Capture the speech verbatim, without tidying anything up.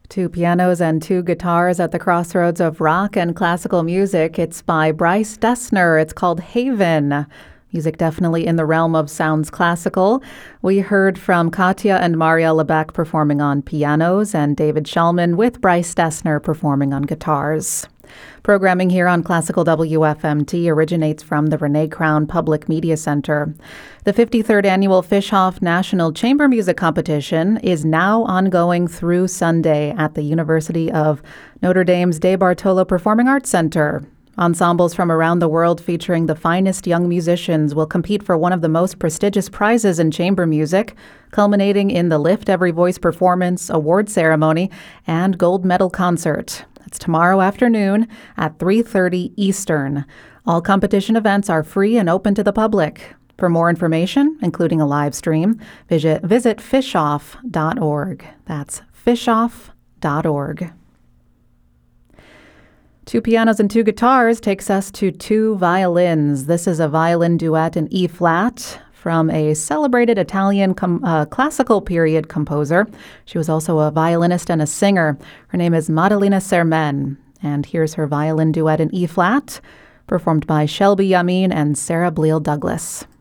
Two pianos and two guitars at the crossroads of rock and classical music. It's by Bryce Dessner. It's called Haven. Music definitely in the realm of sounds classical. We heard from Katya and Maria Lebec performing on pianos and David Shulman with Bryce Dessner performing on guitars. Programming here on Classical W F M T originates from the Renee Crown Public Media Center. The fifty-third Annual Fischhof National Chamber Music Competition is now ongoing through Sunday at the University of Notre Dame's De Bartolo Performing Arts Center. Ensembles from around the world featuring the finest young musicians will compete for one of the most prestigious prizes in chamber music, culminating in the Lift Every Voice performance, award ceremony, and gold medal concert. It's tomorrow afternoon at three thirty Eastern. All competition events are free and open to the public. For more information, including a live stream, visit, visit fischhof dot org. That's fischhof dot org. Two pianos and two guitars takes us to two violins. This is a violin duet in E-flat from a celebrated Italian com- uh, classical period composer. She was also a violinist and a singer. Her name is Maddalena Sermen, and here's her violin duet in E-flat, performed by Shelby Yamin and Sarah Bleal Douglas.